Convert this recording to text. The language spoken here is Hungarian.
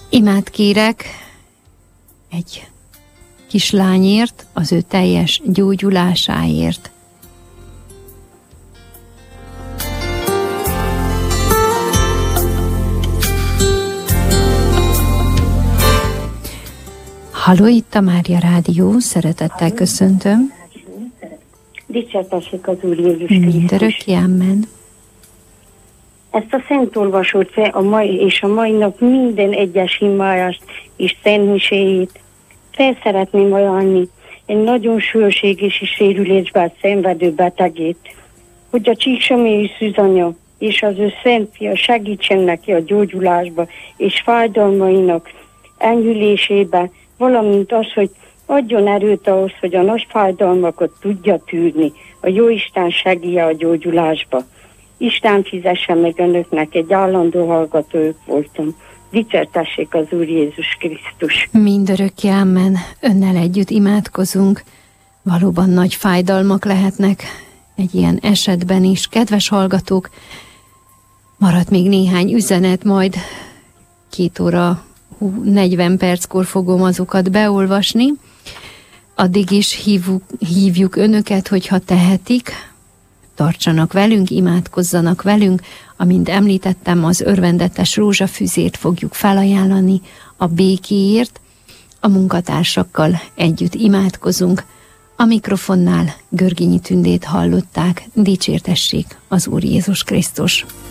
Imát kérek egy kislányért, az ő teljes gyógyulásáért. Halló, itt a Mária Rádió, szeretettel köszöntöm. Dicsértessék az Úr Jézus Krisztus. Mindörökké, amen. Ezt a szent olvasót a mai nap minden egyes imájást és szentmiséjét fel szeretném ajánlani egy nagyon sürgős és sérülésben szenvedő betegét, hogy a Csíksamély Szűzanya és az ő szent fia segítsen neki a gyógyulásba és fájdalmainak enyhülésébe, valamint az, hogy adjon erőt ahhoz, hogy a nagy fájdalmakat tudja tűrni. A Jóisten segítje a gyógyulásba. Isten fizesse meg önöknek, egy állandó hallgatójuk voltam. Dicsértessék az Úr Jézus Krisztus. Mindörökké, amen. Önnel együtt imádkozunk. Valóban nagy fájdalmak lehetnek egy ilyen esetben is. Kedves hallgatók, maradt még néhány üzenet, majd 2 óra 40 perckor fogom azokat beolvasni. Addig is hívjuk önöket, hogyha tehetik, tartsanak velünk, imádkozzanak velünk. Amint említettem, az örvendetes rózsafüzét fogjuk felajánlani a békéért. A munkatársakkal együtt imádkozunk. A mikrofonnál Görgényi Tündét hallották. Dicsértessék az Úr Jézus Krisztus.